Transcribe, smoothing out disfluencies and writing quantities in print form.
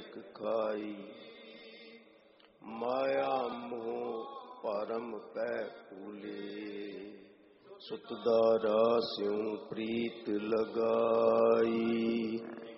ਏਕ ਖਾਈ। ਮਾਇਆ ਮੋਹ ਭਰਮ ਪੈ ਭੂਲੇ, ਸੁਤਦਾਰਾ ਸਿਉ ਪ੍ਰੀਤ ਲਗਾਈ।